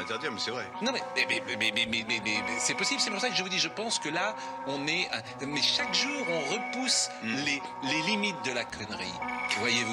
l'interdire, mais c'est vrai. Non mais c'est possible, c'est pour ça que je vous dis, je pense que là, on est... Mais chaque jour, on repousse les limites de la connerie, voyez-vous.